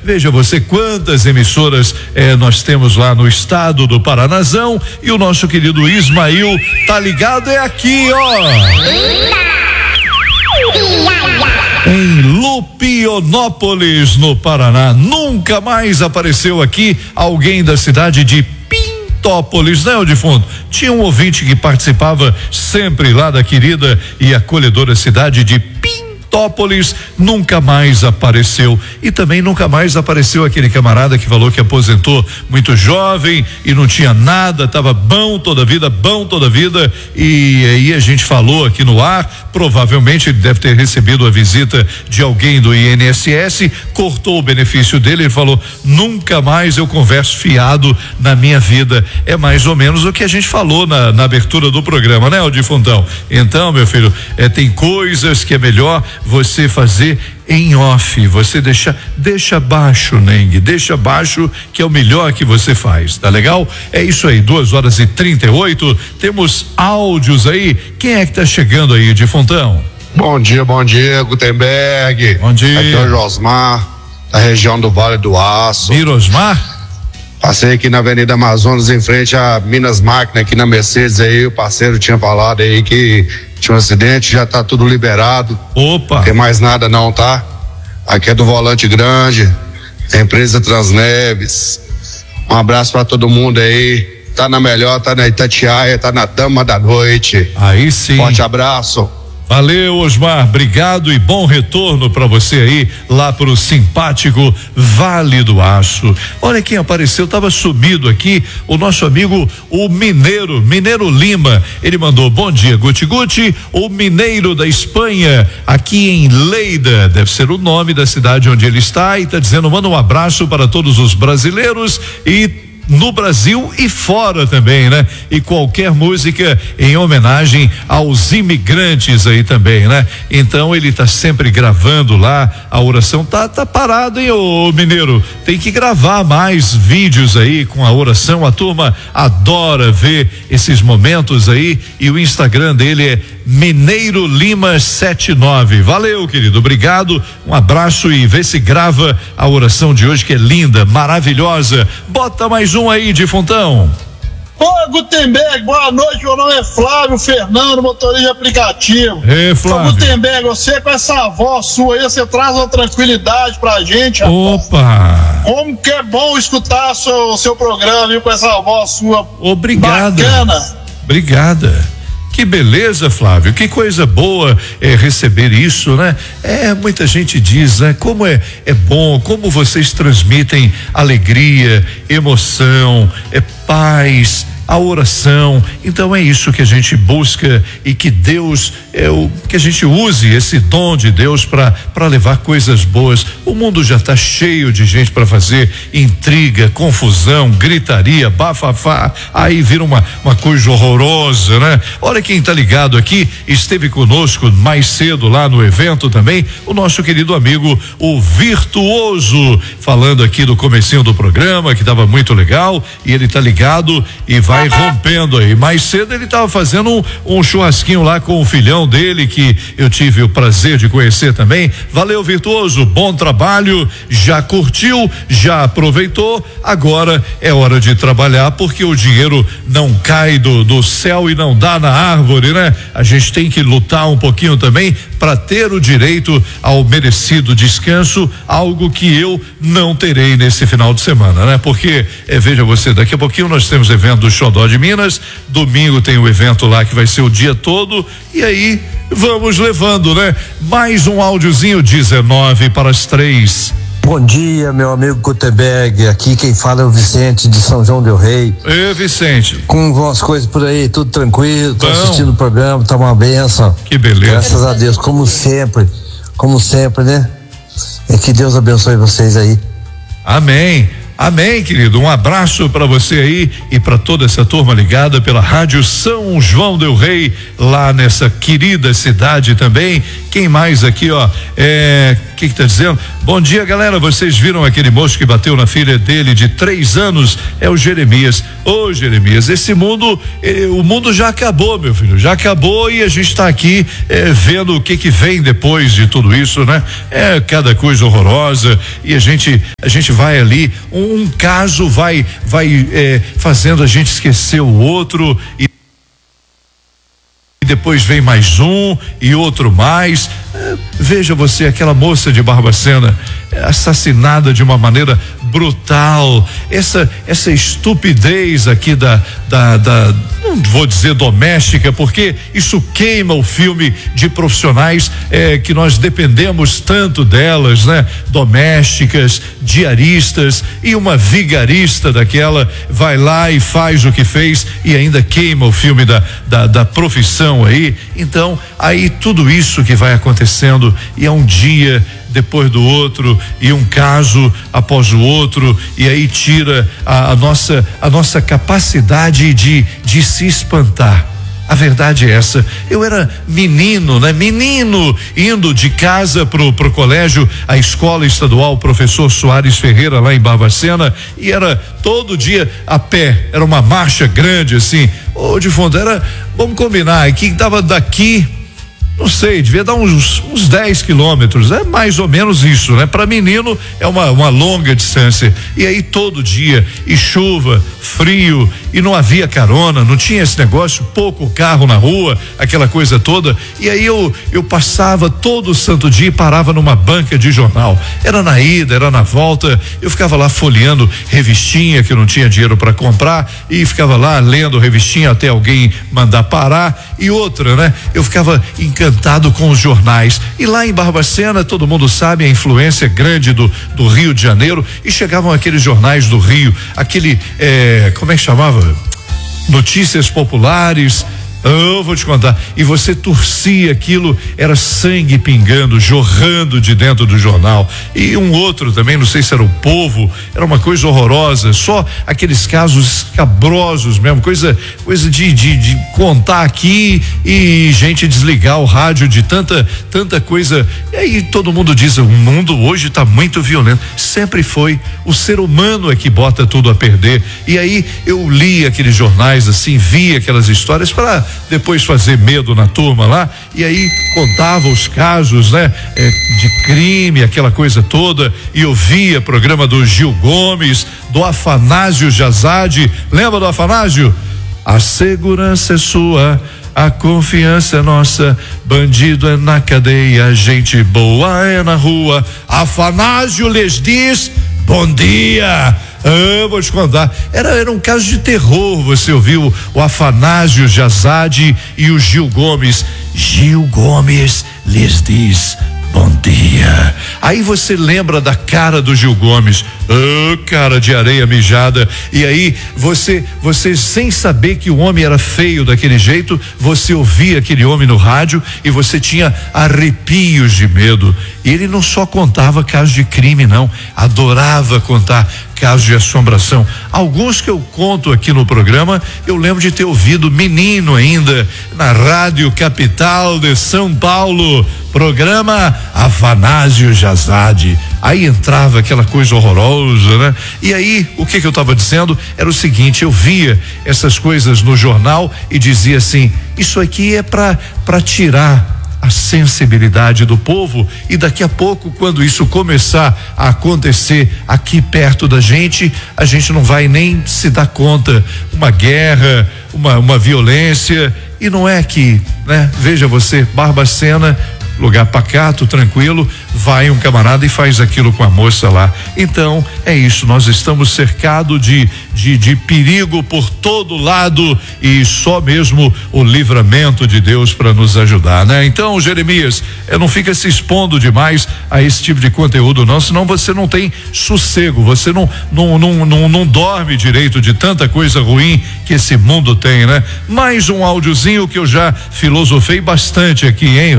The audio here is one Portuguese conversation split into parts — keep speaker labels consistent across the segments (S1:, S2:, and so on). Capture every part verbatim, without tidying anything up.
S1: Veja você quantas emissoras eh, nós temos lá no estado do Paranazão, e o nosso querido Ismael tá ligado, é aqui, ó. Em Lupionópolis, no Paraná. Nunca mais apareceu aqui alguém da cidade de Pintópolis, né, o defunto? Tinha um ouvinte que participava sempre lá da querida e acolhedora cidade de Pintópolis. Nunca mais apareceu. E também nunca mais apareceu aquele camarada que falou que aposentou muito jovem e não tinha nada, tava bom toda a vida, bom toda a vida, e aí a gente falou aqui no ar, provavelmente ele deve ter recebido a visita de alguém do I N S S, cortou o benefício dele, ele falou: nunca mais eu converso fiado na minha vida. É mais ou menos o que a gente falou na, na abertura do programa, né, o defuntão? Então, meu filho, é, tem coisas que é melhor você fazer em off, você deixa, deixa baixo, Neng, deixa baixo, que é o melhor que você faz, tá legal? É isso aí, duas horas e trinta e oito, temos áudios aí. Quem é que tá chegando aí, defuntão?
S2: Bom dia, bom dia, Gutenberg.
S1: Bom dia.
S2: Aqui é o Josmar, da região do Vale do Aço.
S1: Mirosmar?
S2: Passei aqui na Avenida Amazonas, em frente a Minas Máquina, aqui na Mercedes aí, o parceiro tinha falado aí que tinha um acidente, já tá tudo liberado.
S1: Opa!
S2: Não tem mais nada não, tá? Aqui é do Volante Grande, da empresa Transneves. Um abraço pra todo mundo aí. Tá na melhor, tá na Itatiaia, tá na Dama da Noite.
S1: Aí sim.
S2: Forte abraço.
S1: Valeu, Osmar, obrigado e bom retorno para você aí, lá pro simpático Vale do Aço. Olha quem apareceu, tava sumido aqui, o nosso amigo, o Mineiro, Mineiro Lima. Ele mandou: bom dia, Guti Guti, o Mineiro da Espanha, aqui em Leida, deve ser o nome da cidade onde ele está, e tá dizendo: manda um abraço para todos os brasileiros e no Brasil e fora também, né? E qualquer música em homenagem aos imigrantes aí também, né? Então ele tá sempre gravando lá a oração. Tá, tá parado, hein, ô, ô Mineiro? Tem que gravar mais vídeos aí com a oração. A turma adora ver esses momentos aí, e o Instagram dele é Mineiro Lima setenta e nove. Valeu, querido, obrigado, um abraço, e vê se grava a oração de hoje, que é linda, maravilhosa. Bota mais um aí, defuntão.
S3: Ô, Gutenberg, boa noite, meu nome é Flávio Fernando, motorista de aplicativo.
S1: Ei, Flávio.
S3: Ô, Gutenberg, você com essa voz sua aí, você traz uma tranquilidade pra gente, rapaz.
S1: Opa!
S3: Como que é bom escutar o seu, o seu programa, viu, com essa voz sua.
S1: Obrigado.
S3: Bacana.
S1: Obrigada. Que beleza, Flávio, que coisa boa é receber isso, né? É, muita gente diz, né? Como é, é bom, como vocês transmitem alegria, emoção, é paz, a oração. Então é isso que a gente busca, e que Deus é o que a gente use esse dom de Deus para para levar coisas boas. O mundo já está cheio de gente para fazer intriga, confusão, gritaria, bafafá, aí vira uma uma coisa horrorosa, né? Olha quem tá ligado aqui, esteve conosco mais cedo lá no evento também, o nosso querido amigo, o Virtuoso, falando aqui do comecinho do programa, que estava muito legal, e ele tá ligado e vai vai rompendo aí. Mais cedo ele estava fazendo um, um churrasquinho lá com o filhão dele, que eu tive o prazer de conhecer também. Valeu, Virtuoso, bom trabalho, já curtiu, já aproveitou, agora é hora de trabalhar, porque o dinheiro não cai do, do céu e não dá na árvore, né? A gente tem que lutar um pouquinho também para ter o direito ao merecido descanso, algo que eu não terei nesse final de semana, né? Porque, é, veja você, daqui a pouquinho nós temos evento do Xodó de Minas, domingo tem o evento lá que vai ser o dia todo, e aí vamos levando, né? Mais um áudiozinho, dezenove para as três.
S4: Bom dia, meu amigo Gutenberg, aqui quem fala é o Vicente de São João del Rei.
S1: Ê, Vicente.
S4: Como vão as coisas por aí? Tudo tranquilo? Tô assistindo o programa, tá uma benção.
S1: Que beleza.
S4: Graças a Deus, como sempre, como sempre, né? E que Deus abençoe vocês aí.
S1: Amém. Amém, querido. Um abraço para você aí e para toda essa turma ligada pela Rádio São João del Rei, lá nessa querida cidade também, Quem mais aqui, ó? É, o que que tá dizendo? Bom dia, galera, vocês viram aquele moço que bateu na filha dele de três anos? É o Jeremias. Ô, Jeremias, esse mundo, eh, o mundo já acabou, meu filho, já acabou e a gente tá aqui eh, vendo o que que vem depois de tudo isso, né? É cada coisa horrorosa e a gente, a gente vai ali, um, um caso vai, vai eh, fazendo a gente esquecer o outro e depois vem mais um e outro mais. É, veja você, aquela moça de Barbacena assassinada de uma maneira brutal, essa essa estupidez aqui da, da, da não vou dizer doméstica, porque isso queima o filme de profissionais é, que nós dependemos tanto delas, né? Domésticas, diaristas, e uma vigarista daquela vai lá e faz o que fez e ainda queima o filme da, da, da profissão aí. Então, aí tudo isso que vai acontecendo e é um dia depois do outro e um caso após o outro, e aí tira a, a nossa a nossa capacidade de de se espantar. A verdade é essa. Eu era menino, né? Menino, indo de casa pro, pro colégio, a escola estadual Professor Soares Ferreira, lá em Barbacena, e era todo dia a pé, era uma marcha grande assim, ô, de fundo, era, vamos combinar, que dava daqui, não sei, devia dar uns, uns dez quilômetros, é mais ou menos isso, né? Para menino é uma, uma longa distância. E aí todo dia, e chuva, frio, e não havia carona, não tinha esse negócio, pouco carro na rua, aquela coisa toda. E aí eu, eu passava todo santo dia e parava numa banca de jornal. Era na ida, era na volta, eu ficava lá folheando revistinha que eu não tinha dinheiro para comprar, e ficava lá lendo revistinha até alguém mandar parar. E outra, né? Eu ficava encantado encantado com os jornais, e lá em Barbacena todo mundo sabe a influência grande do, do Rio de Janeiro, e chegavam aqueles jornais do Rio, aquele é, como é que chamava? Notícias Populares. Eu vou te contar, e você torcia aquilo, era sangue pingando, jorrando de dentro do jornal, e um outro também, não sei se era o Povo, era uma coisa horrorosa, só aqueles casos escabrosos mesmo, coisa coisa de, de, de contar aqui e gente desligar o rádio de tanta tanta coisa, e aí todo mundo diz, o mundo hoje está muito violento, sempre foi, o ser humano é que bota tudo a perder. E aí eu li aqueles jornais assim, vi aquelas histórias para depois fazer medo na turma lá, e aí contava os casos, né? É, de crime, aquela coisa toda, e eu via programa do Gil Gomes, do Afanásio Jazade, lembra do Afanásio? A segurança é sua, a confiança é nossa, bandido é na cadeia, gente boa é na rua, Afanásio lhes diz, bom dia. Ah, vou te contar, era, era um caso de terror. Você ouviu o Afanásio Jazade e o Gil Gomes. Gil Gomes lhes diz bom dia. Aí você lembra da cara do Gil Gomes, oh, cara de areia mijada, e aí você, você sem saber que o homem era feio daquele jeito, você ouvia aquele homem no rádio e você tinha arrepios de medo. E ele não só contava casos de crime, não, adorava contar casos de assombração. Alguns que eu conto aqui no programa, eu lembro de ter ouvido menino ainda, na Rádio Capital de São Paulo, programa Afanásio Jazade. Aí entrava aquela coisa horrorosa, né? E aí, o que que eu estava dizendo era o seguinte, eu via essas coisas no jornal e dizia assim, isso aqui é para para tirar a sensibilidade do povo, e daqui a pouco, quando isso começar a acontecer aqui perto da gente, a gente não vai nem se dar conta, uma guerra, uma, uma violência, e não é que, né? Veja você, Barbacena, lugar pacato, tranquilo, vai um camarada e faz aquilo com a moça lá. Então é isso, nós estamos cercados de, de de perigo por todo lado, e só mesmo o livramento de Deus para nos ajudar, né? Então, Jeremias, é, não fica se expondo demais a esse tipo de conteúdo não, senão você não tem sossego, você não não não não, não dorme direito de tanta coisa ruim que esse mundo tem, né? Mais um áudiozinho que eu já filosofei bastante aqui, hein?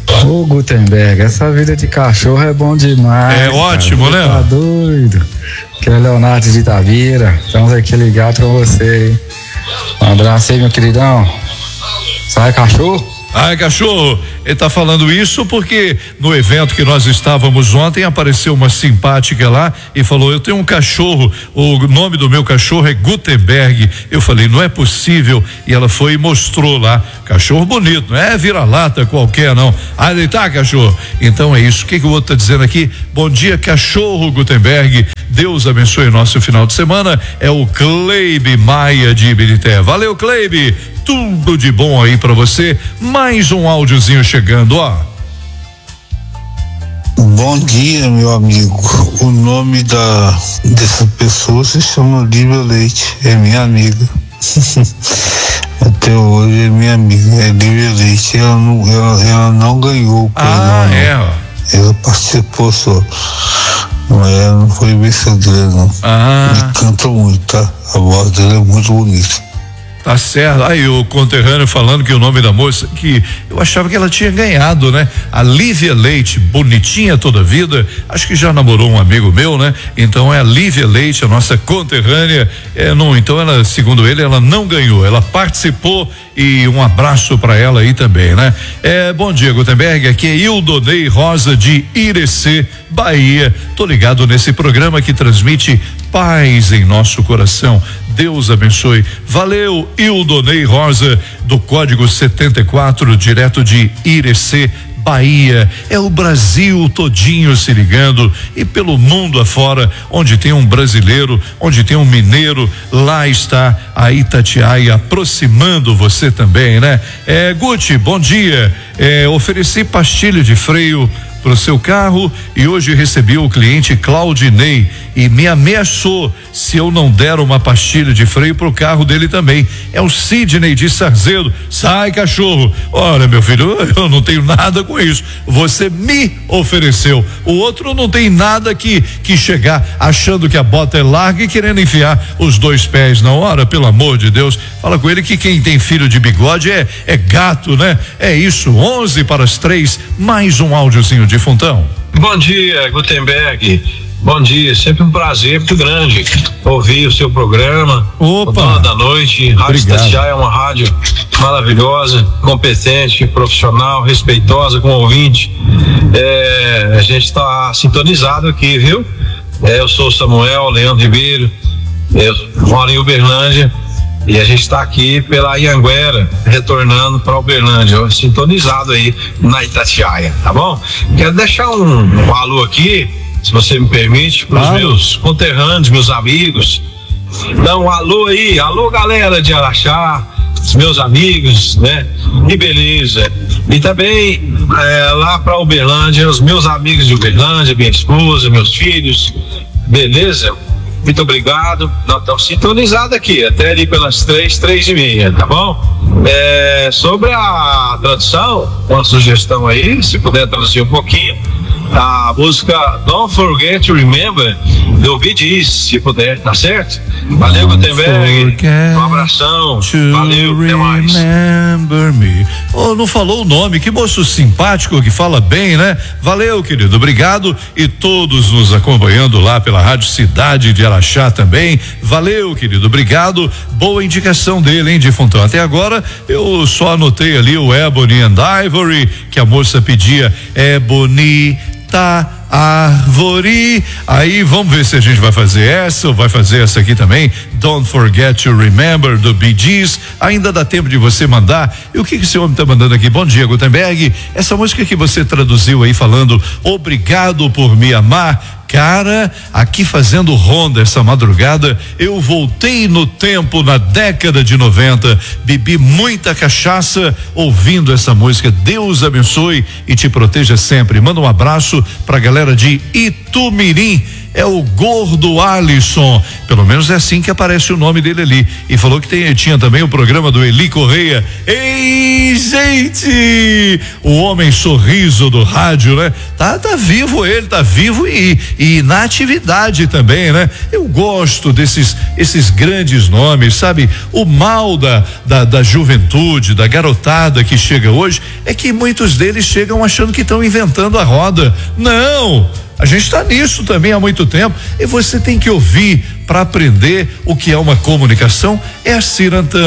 S5: Ô Gutenberg, essa vida de cachorro é bom demais.
S1: É ótimo,
S5: cara.
S1: né?
S5: Tá doido. Que é Leonardo de Itavira. Estamos aqui ligados com você, hein? Um abraço aí, meu queridão. Sai, cachorro.
S1: Ai, cachorro, Ele tá falando isso porque no evento que nós estávamos ontem apareceu uma simpática lá e falou: eu tenho um cachorro, o nome do meu cachorro é Gutenberg. Eu falei: não é possível. E ela foi e mostrou lá, cachorro bonito, não é vira-lata qualquer não. Ah, ele tá, cachorro. Então é isso. O que que o outro tá dizendo aqui? Bom dia, cachorro Gutenberg. Deus abençoe nosso final de semana. É o Cleibe Maia de Ibirité. Valeu, Cleibe. Tudo de bom aí pra você. Mais um áudiozinho chegando, ó.
S6: Bom dia, meu amigo. O nome da dessa pessoa se chama Lívia Leite. É minha amiga. Até hoje é minha amiga. É Lívia Leite. Ela não, ela, ela não ganhou o
S1: Ah,
S6: programa,
S1: é, ó.
S6: Ela participou só. Mas ela não foi vencedora, não.
S1: Ah.
S6: Ele canta muito, tá? A voz dela é muito bonita.
S1: Tá certo. Aí o conterrâneo falando que o nome da moça, que eu achava que ela tinha ganhado, né? A Lívia Leite, bonitinha toda a vida, acho que já namorou um amigo meu, né? Então é a Lívia Leite, a nossa conterrânea. É, não, então ela, segundo ele, ela não ganhou, ela participou e um abraço para ela aí também, né? É, bom dia, Gutenberg, aqui é Ildonei Rosa de Irecê, Bahia. Tô ligado nesse programa que transmite paz em nosso coração. Deus abençoe. Valeu, Ildonei Rosa, do código setenta e quatro, direto de Irecê, Bahia. É o Brasil todinho se ligando e pelo mundo afora, onde tem um brasileiro, onde tem um mineiro, lá está a Itatiaia aproximando você também, né? É, Guti, bom dia. É, ofereci pastilha de freio para o seu carro e hoje recebi o cliente Claudinei e me ameaçou se eu não der uma pastilha de freio para o carro dele também. É o Sidney de Sarzedo. Sai, cachorro. Olha, meu filho, eu não tenho nada com isso. Você me ofereceu. O outro não tem nada que que chegar achando que a bota é larga e querendo enfiar os dois pés na hora, pelo amor de Deus. Fala com ele que quem tem filho de bigode é é gato, né? É isso. onze para as três, mais um áudiozinho de Fontão.
S7: Bom dia, Gutenberg. Bom dia, sempre um prazer muito grande ouvir o seu programa.
S1: Opa!
S7: O Dono da Noite. Rádio Itatiaia é uma rádio maravilhosa, competente, profissional, respeitosa com o ouvinte. É, a gente está sintonizado aqui, viu? É, eu sou Samuel Leandro Ribeiro, eu moro em Uberlândia. E a gente está aqui pela Ianguera, retornando para Uberlândia, sintonizado aí na Itatiaia, tá bom? Quero deixar um, um alô aqui, se você me permite, para os claro. meus conterrâneos, meus amigos. Dá um alô aí, alô galera de Araxá, os meus amigos, né? E beleza. E também é, lá para Uberlândia, os meus amigos de Uberlândia, minha esposa, meus filhos, beleza? Muito obrigado. Nós estamos sintonizados aqui, até ali pelas três, três e meia, tá bom? É, sobre a tradução, uma sugestão aí, se puder traduzir um pouquinho, a música Don't Forget to Remember, do Bee Gees, se puder, tá certo? Valeu, Gutenberg. Um abração. Valeu, até mais.
S1: Me. Oh, não falou o nome, que moço simpático que fala bem, né? Valeu, querido, obrigado. E todos nos acompanhando lá pela Rádio Cidade de Araxá também. Valeu, querido, obrigado. Boa indicação dele, hein, de Fontão. Até agora eu só anotei ali o Ebony and Ivory, que a moça pedia. Ebony árvore. Aí vamos ver se a gente vai fazer essa ou vai fazer essa aqui também. Don't Forget to Remember, do Bee Gees. Ainda dá tempo de você mandar. E o que que esse homem tá mandando aqui? Bom dia, Gutenberg. Essa música que você traduziu aí falando obrigado por me amar. Cara, aqui fazendo ronda essa madrugada, eu voltei no tempo na década de noventa, bebi muita cachaça ouvindo essa música. Deus abençoe e te proteja sempre. Manda um abraço pra galera de Itumirim. É o Gordo Alisson, pelo menos é assim que aparece o nome dele ali. E falou que tem, tinha também o programa do Eli Correia. Ei, gente! O homem sorriso do rádio, né? Tá, tá vivo ele, tá vivo e, e na atividade também, né? Eu gosto desses esses grandes nomes, sabe? O mal da, da, da juventude, da garotada que chega hoje, é que muitos deles chegam achando que estão inventando a roda. Não! A gente está nisso também há muito tempo e você tem que ouvir para aprender o que é uma comunicação. É a Cirantão.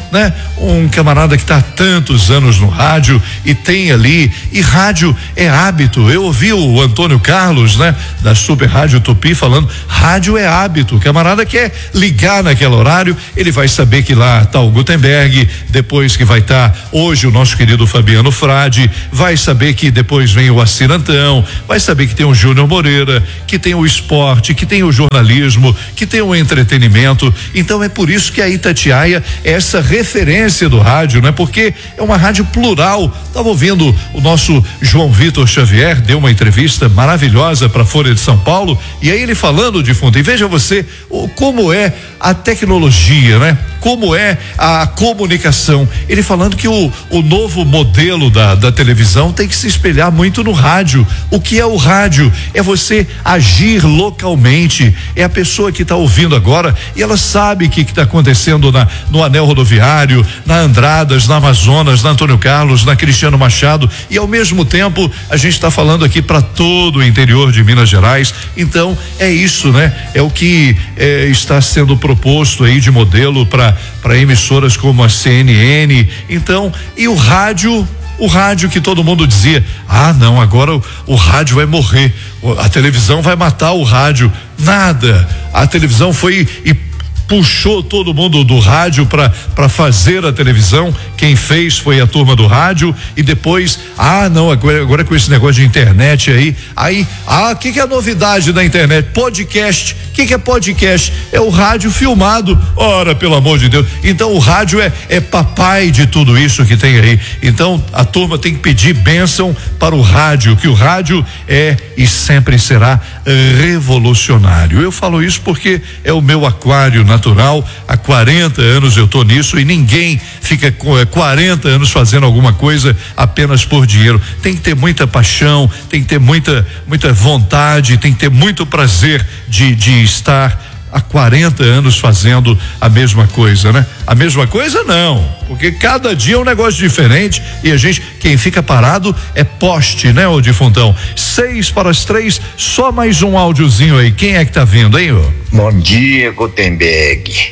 S1: né? Um camarada que está há tantos anos no rádio e tem ali, e rádio é hábito. Eu ouvi o Antônio Carlos, né? Da Super Rádio Tupi falando, rádio é hábito. O camarada quer ligar naquele horário, ele vai saber que lá está o Gutenberg, depois que vai estar tá, hoje o nosso querido Fabiano Frade, vai saber que depois vem o Assinantão, vai saber que tem o Júnior Moreira, que tem o esporte, que tem o jornalismo, que tem o entretenimento. Então é por isso que a Itatiaia é essa referência do rádio, né? Porque é uma rádio plural. Estava ouvindo o nosso João Vitor Xavier, deu uma entrevista maravilhosa para a Folha de São Paulo, e aí ele falando de fundo, e veja você o, como é a tecnologia, né? Como é a comunicação. Ele falando que o, o novo modelo da, da televisão tem que se espelhar muito no rádio. O que é o rádio? É você agir localmente. É a pessoa que está ouvindo agora e ela sabe o que está acontecendo na, no anel rodoviário, na Andradas, na Amazonas, na Antônio Carlos, na Cristiano Machado, e ao mesmo tempo a gente está falando aqui para todo o interior de Minas Gerais. Então é isso, né? É o que é, está sendo proposto aí de modelo para para emissoras como a C N N. Então, e o rádio, o rádio que todo mundo dizia, ah não, agora o, o rádio vai morrer, a televisão vai matar o rádio. Nada, a televisão foi e puxou todo mundo do rádio para para fazer a televisão. Quem fez foi a turma do rádio, e depois, ah não, agora, agora com esse negócio de internet aí, aí, ah, o que que é a novidade da internet? Podcast. O que que é podcast? É o rádio filmado. Ora, pelo amor de Deus. Então o rádio é é papai de tudo isso que tem aí. Então a turma tem que pedir bênção para o rádio, que o rádio é e sempre será revolucionário. Eu falo isso porque é o meu aquário natural. Há quarenta anos eu tô nisso e ninguém fica com é, quarenta anos fazendo alguma coisa apenas por dinheiro. Tem que ter muita paixão, tem que ter muita muita vontade, tem que ter muito prazer de de estar há quarenta anos fazendo a mesma coisa, né? A mesma coisa não, porque cada dia é um negócio diferente e a gente, quem fica parado é poste, né, ô Difuntão? Seis para as três, só mais um áudiozinho aí. Quem é que tá vindo, hein, ô?
S8: Bom dia, Gutenberg.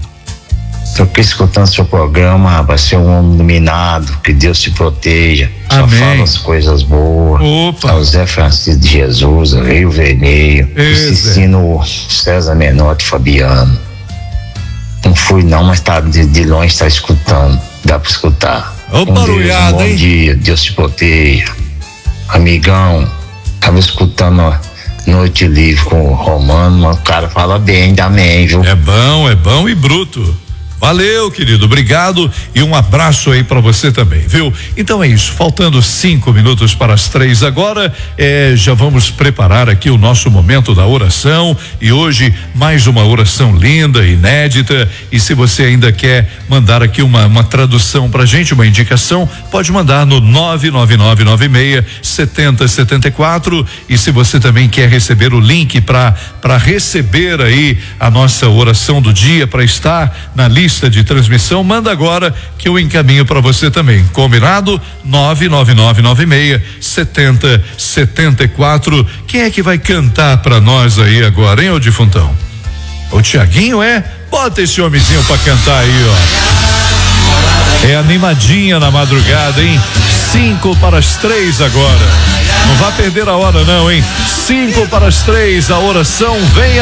S8: Tô aqui escutando seu programa, rapaz, ser um homem iluminado, que Deus te proteja. Só
S1: Amém.
S8: fala as coisas boas.
S1: Opa.
S8: Ao Zé Francisco de Jesus, Rio Vermelho, o Cicino César Menotti Fabiano. Não fui não, mas tá de, de longe tá escutando, dá pra escutar.
S1: Ô,
S8: um
S1: barulhado,
S8: bom
S1: hein?
S8: dia, Deus te proteja. Amigão, tava escutando a Noite Livre com o Romano, mas o cara fala bem também, viu?
S1: É bom, é bom e bruto. Valeu, querido, obrigado e um abraço aí para você também, viu? Então é isso, faltando cinco minutos para as três agora, eh, já vamos preparar aqui o nosso momento da oração, e hoje mais uma oração linda, inédita, e se você ainda quer mandar aqui uma, uma tradução pra gente, uma indicação, pode mandar no nove nove nove nove seis sete zero sete quatro, e se você também quer receber o link para para receber aí a nossa oração do dia, para estar na lista de transmissão, manda agora que eu encaminho para você também. Combinado? nove nove nove nove seis sete zero sete quatro. Quem é que vai cantar para nós aí agora, hein, ô Difuntão? O Tiaguinho é? Bota esse homenzinho para cantar aí, ó. É animadinha na madrugada, hein? Cinco para as três agora. Não vá perder a hora não, hein? Cinco para as três, a oração vem